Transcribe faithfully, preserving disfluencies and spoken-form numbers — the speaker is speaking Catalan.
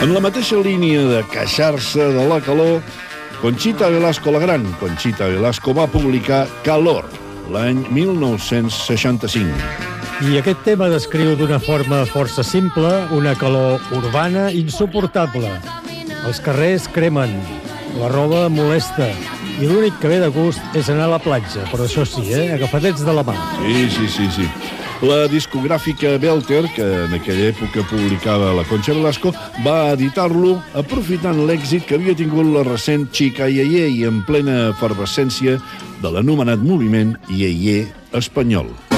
En la mateixa línia de queixar-se de la calor, Conchita Velasco la Gran, Conchita Velasco va publicar Calor, l'any mil nou-cents seixanta-cinc. I aquest tema descriu d'una forma força simple una calor urbana insuportable. Els carrers cremen, la roba molesta, i l'únic que ve de gust és anar a la platja, però això sí, eh? agafadets de la mà. Sí, sí, sí, sí. La discogràfica Belter, que en aquella època publicava la Concha Velasco, va editar-lo aprofitant l'èxit que havia tingut la recent Chica Yeye i en plena efervescència de l'anomenat moviment Yeye espanyol.